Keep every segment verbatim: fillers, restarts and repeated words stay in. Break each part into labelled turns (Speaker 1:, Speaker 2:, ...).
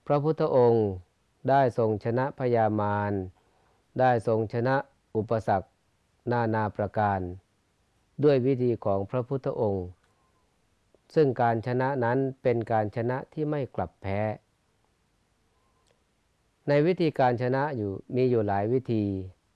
Speaker 1: พระพุทธองค์ได้ทรงชนะพยามารได้ทรงชนะอุปสรรคนานาประการด้วยวิธีของพระพุทธองค์ซึ่งการชนะนั้นเป็นการชนะที่ไม่กลับแพ้ในวิธีการชนะอยู่มีอยู่หลายวิธี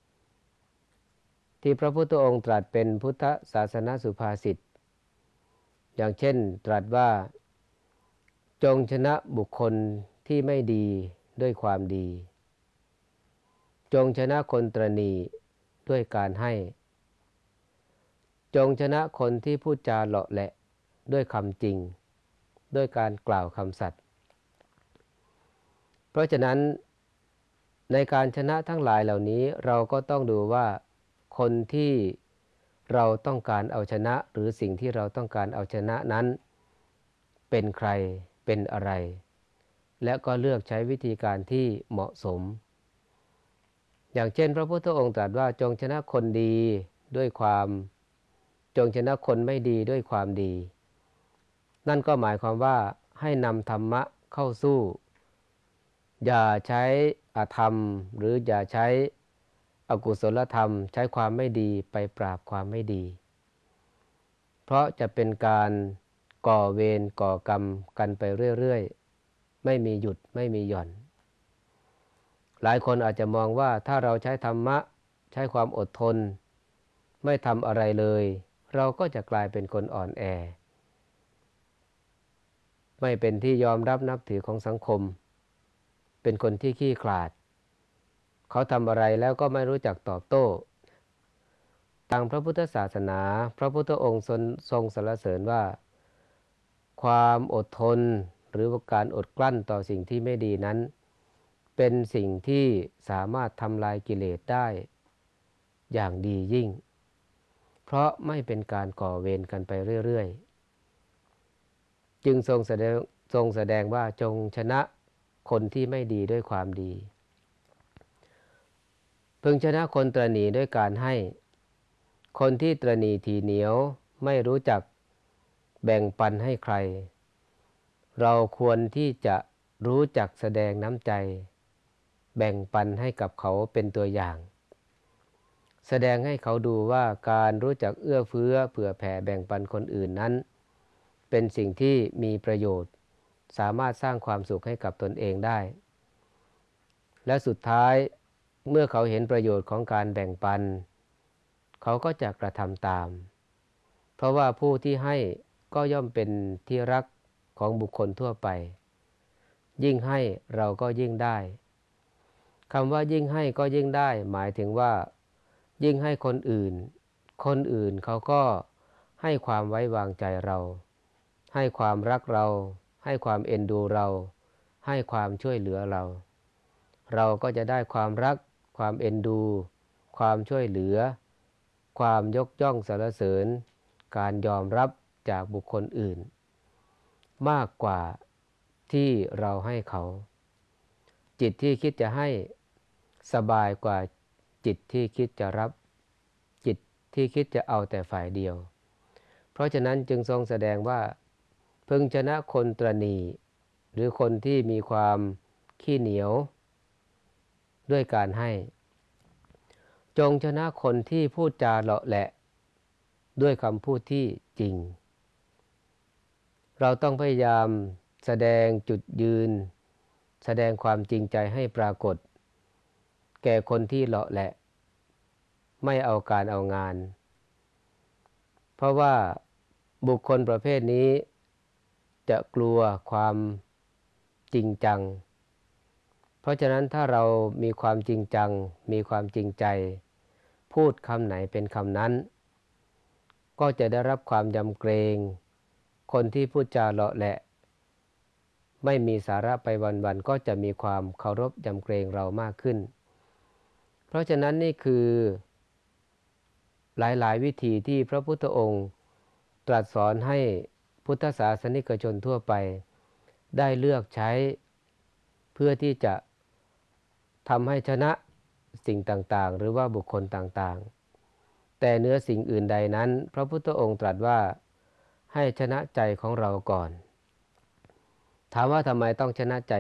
Speaker 1: ที่พระพุทธองค์ตรัสเป็นพุทธศาสนสุภาษิตอย่างเช่นตรัสว่าจงชนะบุคคลที่ไม่ดีด้วยความดีจงชนะคนตระหนี่ด้วยการให้จงชนะคนที่พูดจาเหลาะแหละด้วยคำจริงด้วยการกล่าวคำสัตย์เพราะฉะนั้นในการชนะทั้งหลายเหล่านี้เราก็ต้องดูว่าคนที่เราต้องการเอาชนะหรือสิ่งที่เราต้องการเอาชนะนั้นเป็นใครเป็นอะไรและก็เลือกใช้วิธีการที่เหมาะสมอย่างเช่นพระพุทธองค์ตรัสว่าจงชนะคนดีด้วยความจงชนะคนไม่ดีด้วยความดีนั่นก็หมายความว่าให้นำธรรมะเข้าสู้อย่าใช้อธรรมหรืออย่าใช้อกุศลธรรมใช้ความไม่ดีไปปราบความไม่ดีเพราะจะเป็นการก่อเวรก่อกรรมกันไปเรื่อยๆไม่มีหยุดไม่มีหย่อนหลายคนอาจจะมองว่าถ้าเราใช้ธรรมะใช้ความอดทนไม่ทำอะไรเลยเราก็จะกลายเป็นคนอ่อนแอไม่เป็นที่ยอมรับนับถือของสังคมเป็นคนที่ขี้ขลาดเขาทำอะไรแล้วก็ไม่รู้จักตอบโต้ทางพระพุทธศาสนาพระพุทธองค์ทรงสรรเสริญว่าความอดทนหรือการอดกลั้นต่อสิ่งที่ไม่ดีนั้นเป็นสิ่งที่สามารถทำลายกิเลสได้อย่างดียิ่งเพราะไม่เป็นการก่อเวรกันไปเรื่อยๆจึงทรงแสดงทรงแสดงว่าจงชนะคนที่ไม่ดีด้วยความดีพึงชนะคนตระหนี่ด้วยการให้คนที่ตระหนี่ทีเหนียวไม่รู้จักแบ่งปันให้ใครเราควรที่จะรู้จักแสดงน้ำใจแบ่งปันให้กับเขาเป็นตัวอย่างแสดงให้เขาดูว่าการรู้จักเอื้อเฟื้อเผื่อแผ่แบ่งปันคนอื่นนั้นเป็นสิ่งที่มีประโยชน์สามารถสร้างความสุขให้กับตนเองได้และสุดท้ายเมื่อเขาเห็นประโยชน์ของการแบ่งปันเขาก็จะกระทำตามเพราะว่าผู้ที่ให้ก็ย่อมเป็นที่รักของบุคคลทั่วไปยิ่งให้เราก็ยิ่งได้คำว่ายิ่งให้ก็ยิ่งได้หมายถึงว่ายิ่งให้คนอื่นคนอื่นเขาก็ให้ความไว้วางใจเราให้ความรักเราให้ความเอ็นดูเราให้ความช่วยเหลือเราเราก็จะได้ความรักความเอ็นดูความช่วยเหลือความยกย่องสรรเสริญการยอมรับจากบุคคลอื่นมากกว่าที่เราให้เขาจิตที่คิดจะให้สบายกว่าจิตที่คิดจะรับจิตที่คิดจะเอาแต่ฝ่ายเดียวเพราะฉะนั้นจึงทรงแสดงว่าพึงชนะคนตระหนี่หรือคนที่มีความขี้เหนียวด้วยการให้จงชนะคนที่พูดจาเลาะแหละด้วยคำพูดที่จริงเราต้องพยายามแสดงจุดยืนแสดงความจริงใจให้ปรากฏแก่คนที่เลาะแหละไม่เอาการเอางานเพราะว่าบุคคลประเภทนี้จะกลัวความจริงจังเพราะฉะนั้นถ้าเรามีความจริงจังมีความจริงใจพูดคำไหนเป็นคำนั้นก็จะได้รับความยำเกรงคนที่พูดจาเลาะแหละไม่มีสาระไปวันๆก็จะมีความเคารพยำเกรงเรามากขึ้นเพราะฉะนั้นนี่คือหลายๆวิธีที่พระพุทธองค์ตรัสสอนให้พุทธศาสนิกชนทั่วไปได้เลือกใช้เพื่อที่จะทำให้ชนะสิ่งต่างๆหรือว่าบุคคลต่างๆแต่เนื้อสิ่งอื่นใดนั้นพระพุทธองค์ตรัสว่าให้ชนะใจของเราก่อนถามว่าทำไมต้องชนะใจ